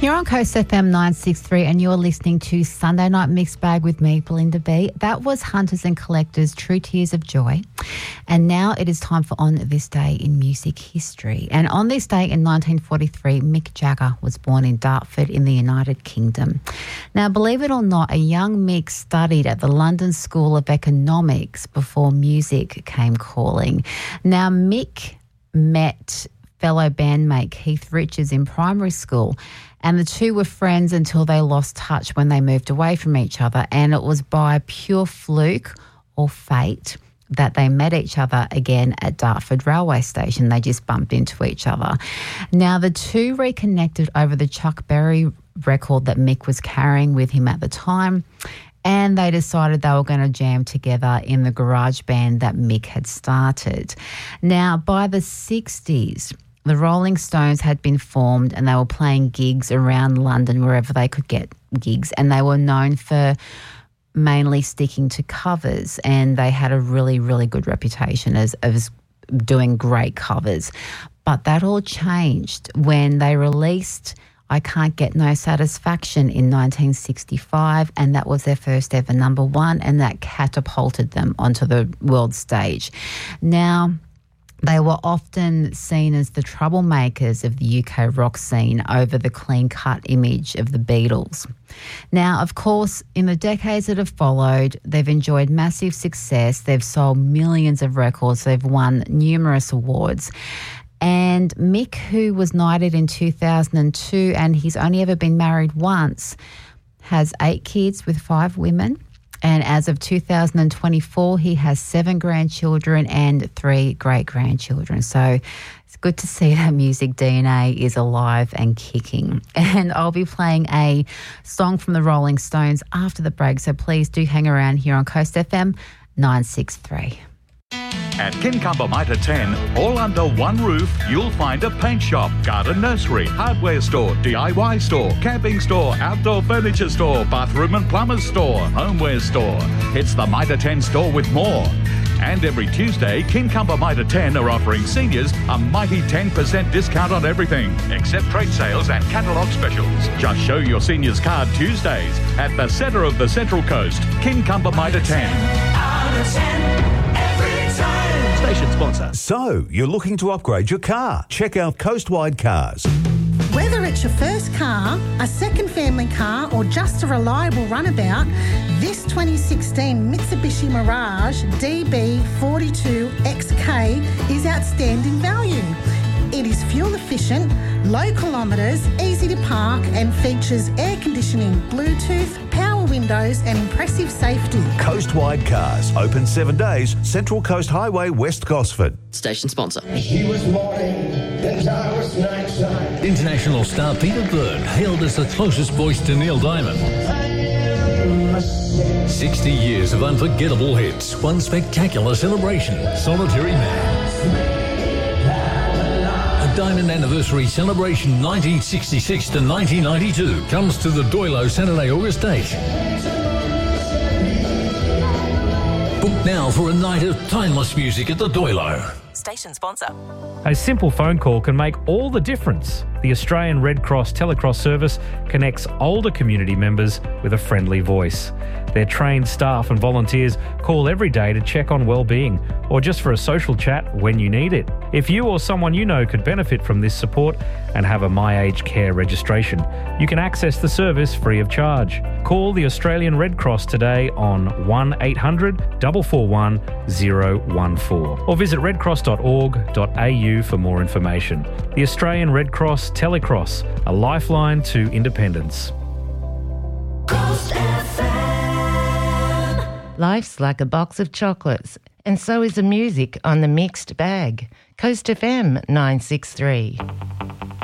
You're on Coast FM 963 and you're listening to Sunday Night Mixed Bag with me, Belinda B. That was Hunters and Collectors' True Tears of Joy. And now it is time for On This Day in Music History. And on this day in 1943, Mick Jagger was born in Dartford in the United Kingdom. Now, believe it or not, a young Mick studied at the London School of Economics before music came calling. Now, Mick met fellow bandmate Keith Richards in primary school, and the two were friends until they lost touch when they moved away from each other, and it was by pure fluke or fate that they met each other again at Dartford railway station. They just bumped into each other. Now, the two reconnected over the Chuck Berry record that Mick was carrying with him at the time, and they decided they were going to jam together in the garage band that Mick had started. Now, by the 60s, the Rolling Stones had been formed and they were playing gigs around London wherever they could get gigs, and they were known for mainly sticking to covers, and they had a really, really good reputation as doing great covers. But that all changed when they released I Can't Get No Satisfaction in 1965, and that was their first ever number one, and that catapulted them onto the world stage. Now, they were often seen as the troublemakers of the UK rock scene over the clean-cut image of the Beatles. Now, of course, in the decades that have followed, they've enjoyed massive success. They've sold millions of records. They've won numerous awards. And Mick, who was knighted in 2002, and he's only ever been married once, has 8 kids with 5 women. And as of 2024, he has 7 grandchildren and 3 great-grandchildren. So it's good to see that music DNA is alive and kicking. And I'll be playing a song from the Rolling Stones after the break, so please do hang around here on Coast FM 963. At Kincumber Mitre 10, all under one roof, you'll find a paint shop, garden nursery, hardware store, DIY store, camping store, outdoor furniture store, bathroom and plumber's store, homeware store. It's the Mitre 10 store with more. And every Tuesday, Kincumber Mitre 10 are offering seniors a mighty 10% discount on everything, except trade sales and catalogue specials. Just show your seniors card Tuesdays at the centre of the Central Coast, Kincumber Mitre 10. Out of 10. Station sponsor. So, you're looking to upgrade your car? Check out Coastwide Cars. Whether it's your first car, a second family car, or just a reliable runabout, this 2016 Mitsubishi Mirage DB42XK is outstanding value. It is fuel efficient, low kilometres, easy to park, and features air conditioning, Bluetooth, power windows and impressive safety. Coastwide Cars, open 7 days, Central Coast Highway, West Gosford. Station sponsor. He was morning, and I was nighttime. International star Peter Bird, hailed as the closest voice to Neil Diamond. 60 years of unforgettable hits, one spectacular celebration, Solitary Man. A Diamond Anniversary Celebration 1966 to 1992 comes to the Doilo Saturday, August 8. Book now for a night of timeless music at the Doilo. Station sponsor. A simple phone call can make all the difference. The Australian Red Cross Telecross service connects older community members with a friendly voice. Their trained staff and volunteers call every day to check on well-being or just for a social chat when you need it. If you or someone you know could benefit from this support and have a My Aged Care registration, you can access the service free of charge. Call the Australian Red Cross today on 1800 441 014 or visit redcross.org.au for more information. The Australian Red Cross Telecross, a lifeline to independence. Coast FM. Life's like a box of chocolates, and so is the music on the mixed bag. Coast FM 963.